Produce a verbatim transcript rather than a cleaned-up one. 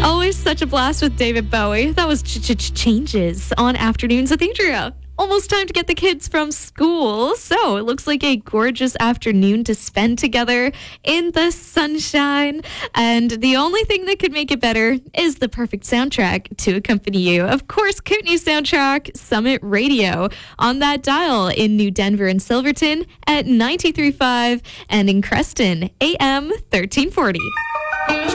Always such a blast with David Bowie. That was ch- ch- Changes on Afternoons with Adria. Almost time to get the kids from school, so it looks like a gorgeous afternoon to spend together in the sunshine. And the only thing that could make it better is the perfect soundtrack to accompany you. Of course, Kootenai Soundtrack Summit Radio on that dial in New Denver and Silverton at ninety-three point five and in Creston, A M thirteen forty.